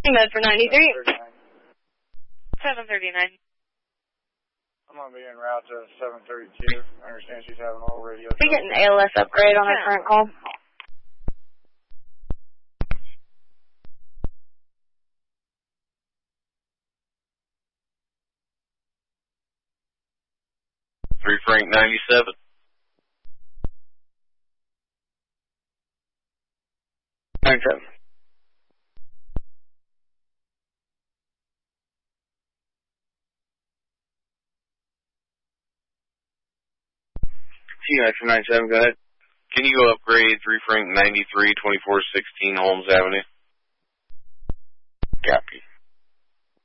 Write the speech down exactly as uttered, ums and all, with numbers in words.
Med for ninety-three. seven thirty-nine. I'm going to be en route to seven thirty-two. I understand she's having a little radio. We get an A L S upgrade on our current call. Three Frank ninety-seven. ninety-seven. T nine from ninety-seven, go ahead. Can you go upgrade three Frank ninety-three, twenty-four sixteen Holmes Avenue? Copy.